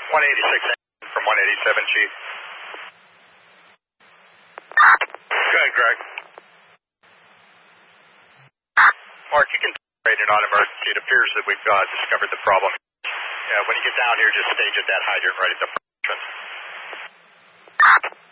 186 from 187, Chief. Go ahead, Greg. Mark, you can rate it on emergency. It appears that we've discovered the problem. When you get down here, just stage at that hydrant right at the front entrance.